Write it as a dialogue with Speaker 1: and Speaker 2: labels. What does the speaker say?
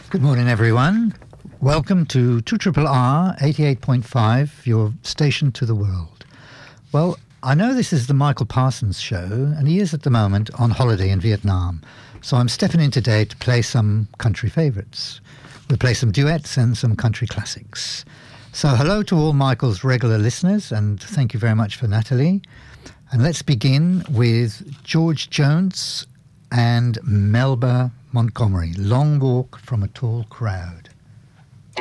Speaker 1: Good morning, everyone. Welcome to 2RRR 88.5, your station to the world. Well, I know this is the Michael Parsons show, and he is at the moment on holiday in Vietnam. So I'm stepping in today to play some country favourites. We'll play some duets and some country classics. So hello to all Michael's regular listeners, and thank you very much for Natalie. And let's begin with George Jones and Melba Montgomery, Long Walk from a Tall Crowd.